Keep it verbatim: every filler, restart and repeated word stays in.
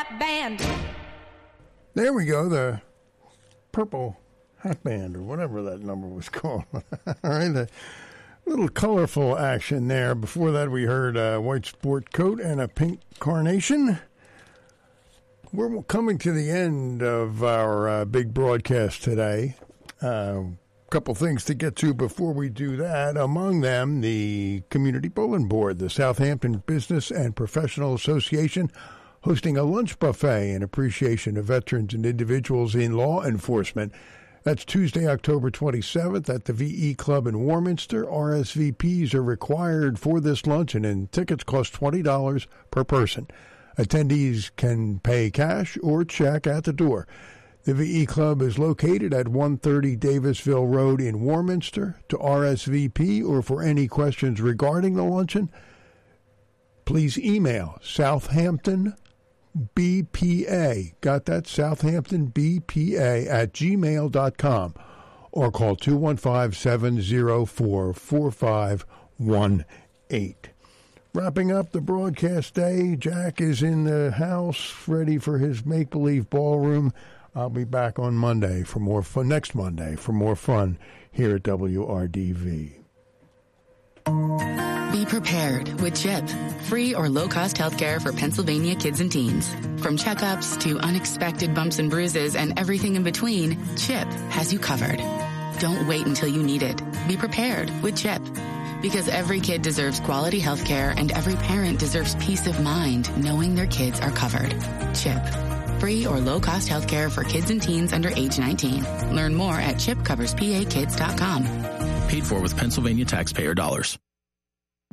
Hat Band. There we go, the Purple Hat Band, or whatever that number was called. All right, a little colorful action there. Before that, we heard a white sport coat and a pink carnation. We're coming to the end of our uh, big broadcast today. A uh, couple things to get to before we do that. Among them, the Community Bulletin Board, the Southampton Business and Professional Association, hosting a lunch buffet in appreciation of veterans and individuals in law enforcement. That's Tuesday, October twenty-seventh at the V E Club in Warminster. R S V Ps are required for this luncheon, and tickets cost twenty dollars per person. Attendees can pay cash or check at the door. The V E Club is located at one thirty Davisville Road in Warminster. To R S V P or for any questions regarding the luncheon, please email Southampton B P A. Got that? Southampton B P A at gmail dot com or call two one five, seven zero four, four five one eight. Wrapping up the broadcast day, Jack is in the house ready for his make-believe ballroom. I'll be back on Monday for more fun, next Monday for more fun here at W R D V. Be prepared with CHIP, free or low-cost health care for Pennsylvania kids and teens. From checkups to unexpected bumps and bruises and everything in between, CHIP has you covered. Don't wait until you need it. Be prepared with CHIP. Because every kid deserves quality health care and every parent deserves peace of mind knowing their kids are covered. CHIP. Free or low-cost health care for kids and teens under age nineteen. Learn more at chip covers p a kids dot com. Paid for with Pennsylvania taxpayer dollars.